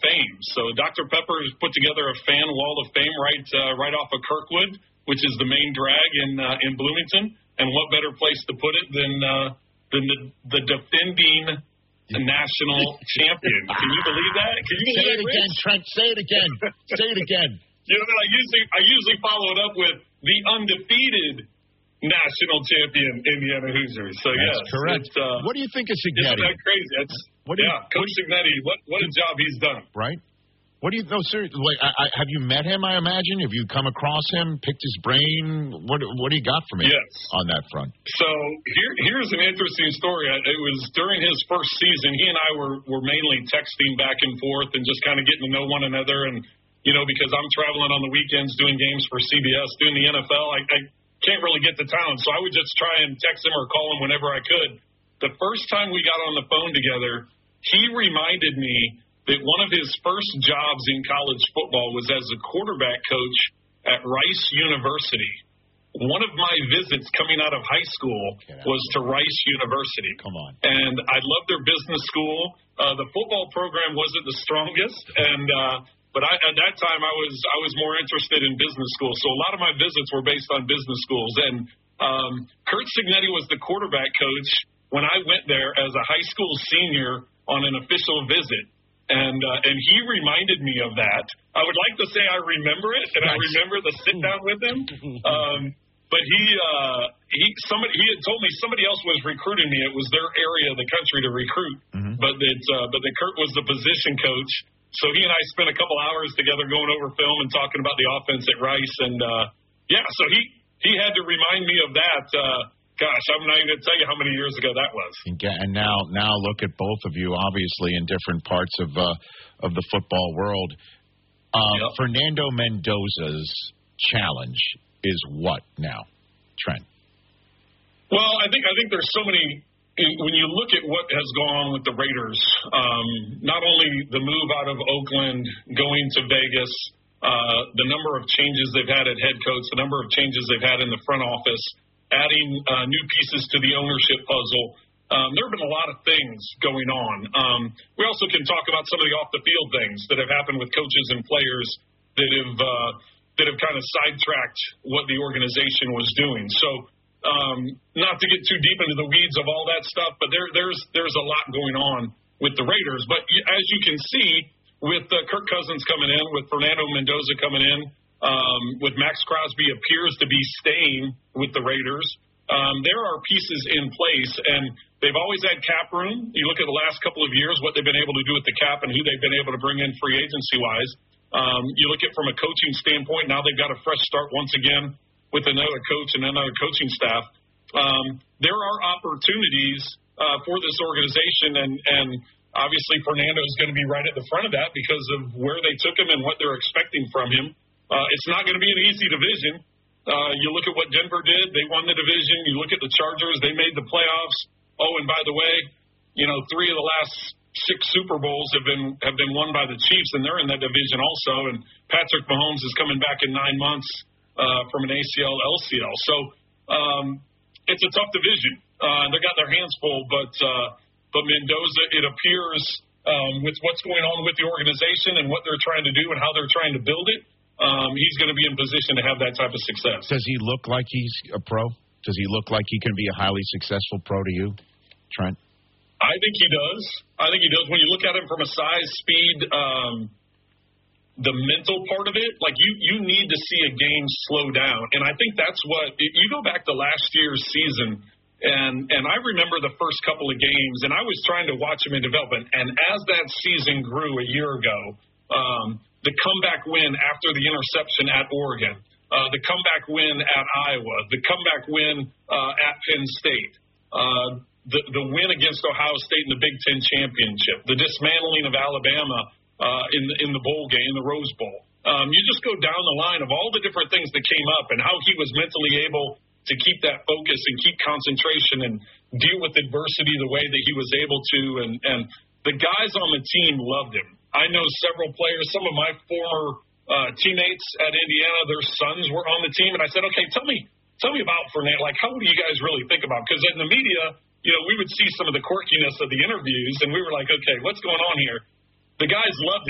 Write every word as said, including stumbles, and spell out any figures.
Fame. So Doctor Pepper has put together a fan wall of fame right uh, right off of Kirkwood, which is the main drag in uh, in Bloomington. And what better place to put it than uh, than the, the defending national champion? Can you believe that? Can you say believe it that, again, Rich? Trent? Say it again. Say it again. You know, I usually I usually follow it up with the undefeated national champion Indiana Hoosiers. So That's yes, correct. It's, uh, what do you think of isn't Signetti? that crazy? That's, What do you- yeah, Coach Signetti. What what a job he's done. Right. What do you know? Seriously, like, I, I, have you met him? I imagine. Have you come across him? Picked his brain? What What do you got from him? Yes. On that front? So here here's an interesting story. It was during his first season. He and I were were mainly texting back and forth and just kind of getting to know one another. And you know, because I'm traveling on the weekends doing games for C B S, doing the N F L, I, I can't really get to town, so I would just try and text him or call him whenever I could. The first time we got on the phone together, he reminded me that one of his first jobs in college football was as a quarterback coach at Rice University. One of my visits coming out of high school was to Rice University. Come on. And I loved their business school. Uh, the football program wasn't the strongest, and uh, but I, at that time I was I was more interested in business school. So a lot of my visits were based on business schools. And um, Curt Signetti was the quarterback coach when I went there as a high school senior on an official visit. And uh, and he reminded me of that. I would like to say I remember it, and nice. I remember the sit down with him. Um, but he uh, he somebody he had told me somebody else was recruiting me. It was their area of the country to recruit. Mm-hmm. But that uh, but that Curt was the position coach. So he and I spent a couple hours together going over film and talking about the offense at Rice. And uh, yeah, so he he had to remind me of that. Uh, Gosh, I'm not even going to tell you how many years ago that was. And now, now look at both of you, obviously in different parts of uh, of the football world. Uh, yep. Fernando Mendoza's challenge is what now, Trent? Well, I think I think there's so many. When you look at what has gone on with the Raiders, um, not only the move out of Oakland, going to Vegas, uh, the number of changes they've had at head coach, the number of changes they've had in the front office, adding uh, new pieces to the ownership puzzle. Um, there have been a lot of things going on. Um, we also can talk about some of the off-the-field things that have happened with coaches and players that have uh, that have kind of sidetracked what the organization was doing. So, um, not to get too deep into the weeds of all that stuff, but there, there's there's a lot going on with the Raiders. But as you can see, with uh, Kirk Cousins coming in, with Fernando Mendoza coming in, Um, with Max Crosby appears to be staying with the Raiders. Um, there are pieces in place, and they've always had cap room. You look at the last couple of years, what they've been able to do with the cap and who they've been able to bring in free agency-wise. Um, you look at it from a coaching standpoint, now they've got a fresh start once again with another coach and another coaching staff. Um, there are opportunities uh, for this organization, and, and obviously Fernando is going to be right at the front of that because of where they took him and what they're expecting from him. Uh, it's not going to be an easy division. Uh, you look at what Denver did. They won the division. You look at the Chargers. They made the playoffs. Oh, and by the way, you know, three of the last six Super Bowls have been have been won by the Chiefs, and they're in that division also. And Patrick Mahomes is coming back in nine months uh, from an A C L, L C L. So um, it's a tough division. Uh, they got their hands full, but uh, but Mendoza, it appears um, with what's going on with the organization and what they're trying to do and how they're trying to build it, Um, he's going to be in position to have that type of success. Does he look like he's a pro? Does he look like he can be a highly successful pro to you, Trent? I think he does. I think he does. When you look at him from a size, speed, um, the mental part of it, like you, you need to see a game slow down. And I think that's what – you go back to last year's season, and, and I remember the first couple of games, and I was trying to watch him in development. And as that season grew a year ago um, – the comeback win after the interception at Oregon, uh, the comeback win at Iowa, the comeback win uh, at Penn State, uh, the, the win against Ohio State in the Big Ten championship, the dismantling of Alabama uh, in, the, in the bowl game, in the Rose Bowl. Um, you just go down the line of all the different things that came up and how he was mentally able to keep that focus and keep concentration and deal with adversity the way that he was able to. And, and the guys on the team loved him. I know several players, some of my former uh, teammates at Indiana, their sons were on the team. And I said, okay, tell me tell me about Fernando. Like, how do you guys really think about? Because in the media, you know, we would see some of the quirkiness of the interviews, and we were like, okay, what's going on here? The guys loved